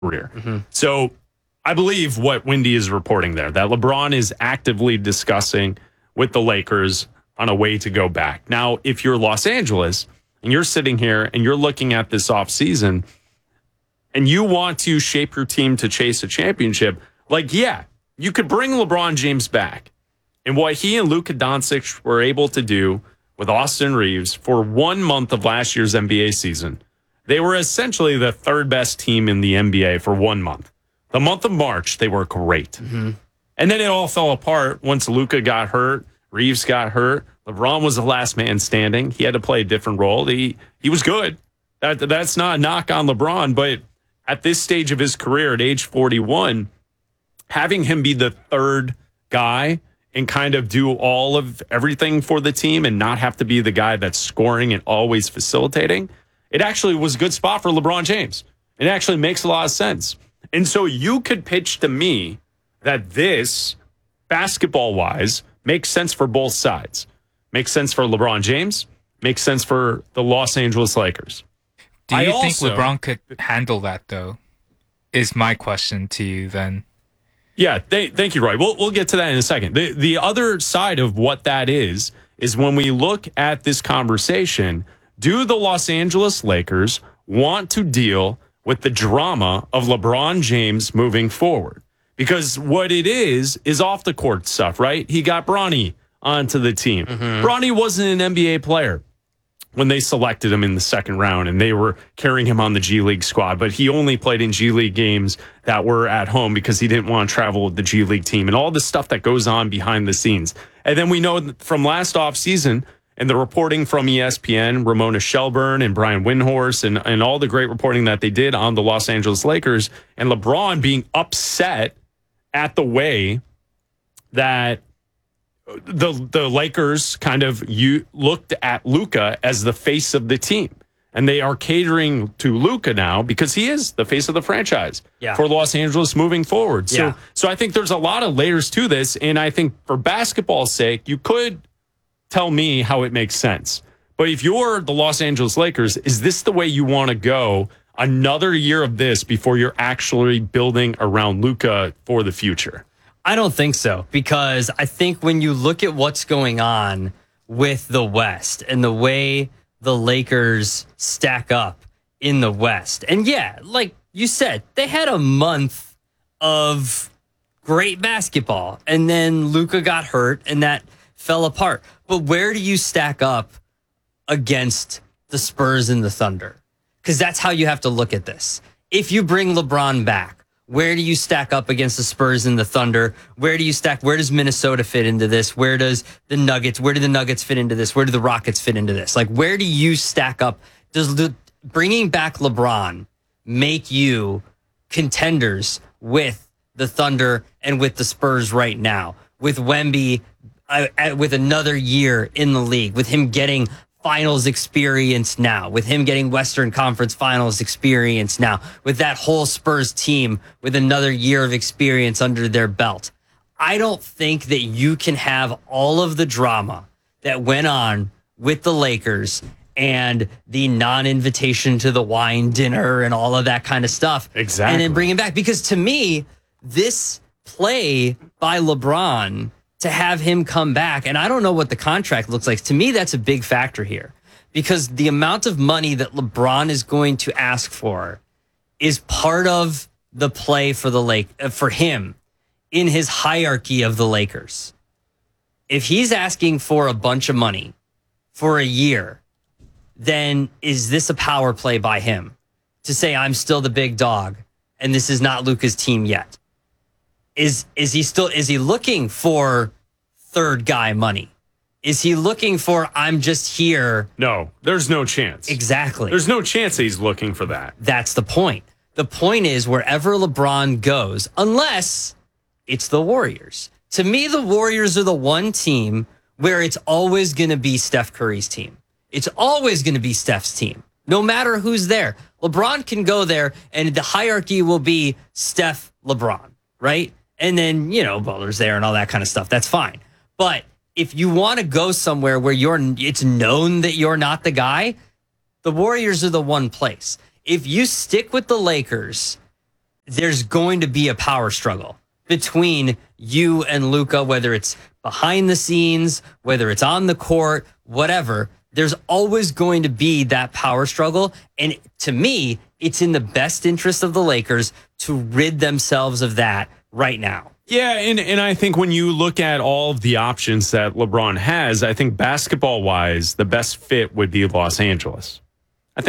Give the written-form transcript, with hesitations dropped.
career. So I believe what Wendy is reporting there, that LeBron is actively discussing with the Lakers on a way to go back. Now, if you're Los Angeles and you're sitting here and you're looking at this offseason and you want to shape your team to chase a championship, like, yeah, you could bring LeBron James back. And what he and Luka Doncic were able to do with Austin Reeves for 1 month of last year's NBA season, they were essentially the third best team in the NBA for 1 month. The month of March, they were great. And then it all fell apart once Luka got hurt, Reeves got hurt. LeBron was the last man standing. He had to play a different role. He was good. That's not a knock on LeBron, but at this stage of his career, at age 41, having him be the third guy and kind of do all of everything for the team and not have to be the guy that's scoring and always facilitating, it actually was a good spot for LeBron James. It actually makes a lot of sense. And so you could pitch to me that this, basketball-wise, makes sense for both sides. Makes sense for LeBron James, makes sense for the Los Angeles Lakers. Do you think LeBron could handle that, though, is my question to you then. Yeah, thank you, Roy. We'll get to that in a second. The other side of what that is when we look at this conversation, do the Los Angeles Lakers want to deal with the drama of LeBron James moving forward? Because what it is off the court stuff, right? He got Bronny onto the team. Bronny wasn't an NBA player when they selected him in the second round and they were carrying him on the G League squad, but he only played in G League games that were at home because he didn't want to travel with the G League team and all the stuff that goes on behind the scenes. And then we know from last offseason and the reporting from ESPN, Ramona Shelburne and Brian Windhorst and all the great reporting that they did on the Los Angeles Lakers and LeBron being upset at the way that the Lakers kind of looked at Luka as the face of the team. And they are catering to Luka now because he is the face of the franchise for Los Angeles moving forward. So I think there's a lot of layers to this. And I think for basketball's sake, you could tell me how it makes sense. But if you're the Los Angeles Lakers, is this the way you want to go another year of this before you're actually building around Luka for the future? I don't think so, because I think when you look at what's going on with the West and the way the Lakers stack up in the West, and yeah, like you said, they had a month of great basketball, and then Luka got hurt, and that fell apart. But where do you stack up against the Spurs and the Thunder? Because that's how you have to look at this. If you bring LeBron back, where do you stack up against the Spurs and the Thunder? Where does Minnesota fit into this? Where do the Nuggets fit into this? Where do the Rockets fit into this? Like, where do you stack up? Does bringing back LeBron make you contenders with the Thunder and with the Spurs right now? With Wemby, with another year in the league, with him getting finals experience now, with him getting Western Conference finals experience now, with that whole Spurs team with another year of experience under their belt. I don't think that you can have all of the drama that went on with the Lakers and the non-invitation to the wine dinner and all of that kind of stuff. Exactly. And then bring him back. Because to me, this play by LeBron to have him come back, and I don't know what the contract looks like. To me, that's a big factor here, because the amount of money that LeBron is going to ask for is part of the play for him in his hierarchy of the Lakers. If he's asking for a bunch of money for a year, then is this a power play by him to say, I'm still the big dog and this is not Luka's team yet? Is he looking for third guy money? Is he looking for, I'm just here? No, there's no chance. Exactly. There's no chance that he's looking for that. That's the point. The point is, wherever LeBron goes, unless it's the Warriors. To me, the Warriors are the one team where it's always going to be Steph Curry's team. It's always going to be Steph's team, no matter who's there. LeBron can go there, and the hierarchy will be Steph, LeBron, right? And then, Butler's there and all that kind of stuff. That's fine. But if you want to go somewhere where it's known that you're not the guy, the Warriors are the one place. If you stick with the Lakers, there's going to be a power struggle between you and Luka, whether it's behind the scenes, whether it's on the court, whatever. There's always going to be that power struggle. And to me, it's in the best interest of the Lakers to rid themselves of that right now. Yeah, and I think when you look at all of the options that LeBron has, I think basketball-wise, the best fit would be Los Angeles.